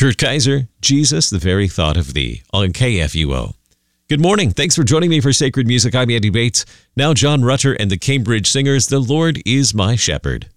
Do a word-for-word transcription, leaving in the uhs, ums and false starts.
Kurt Kaiser, Jesus, the very thought of thee, on K F U O. Good morning. Thanks for joining me for Sacred Music. I'm Andy Bates. Now John Rutter and the Cambridge Singers, The Lord is My Shepherd.